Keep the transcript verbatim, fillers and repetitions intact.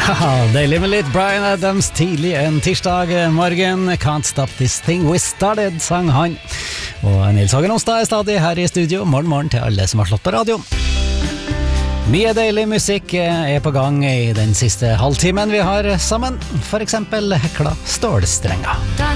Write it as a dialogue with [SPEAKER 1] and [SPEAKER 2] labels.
[SPEAKER 1] Ja, deilig med litt Bryan Adams tidlig en tirsdag morgen. Can't stop this thing we started, sang han. Og Nils Hagen Onsdag er stadig her i studio. Morgen morgen til alle som har slått på radio. Mye deilig musikk er på gang i den siste halvtimen vi har sammen. For eksempel hekla stålstrenger.